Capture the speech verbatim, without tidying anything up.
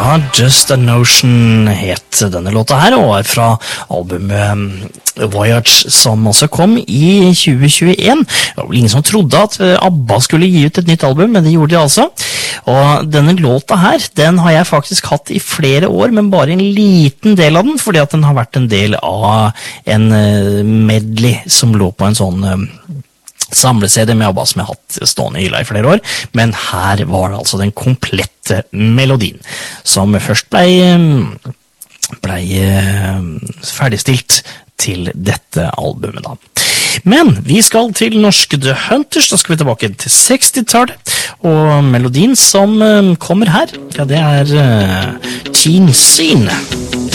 Ja, Just a Notion het denne låta her, og er fra albumet Voyage, som også kom i tjue tjueen. Det var vel ingen som trodde at ABBA skulle gi ut et nytt album, men det gjorde de altså. Og denne låta her, den har jeg faktisk hatt i flere år, men bare en liten del av den, fordi at den har vært en del av en medley som lå på en sånn samle-C D med ABBA som jeg har hatt stående i hylla i flere år, men her var det altså den komplette melodien, som først ble, ble ferdigstilt til dette albumet da. Men vi skal til norske The Hunters, da skal vi tilbake til sekstitallet, og melodien som kommer her, ja det er uh, Teen Scene.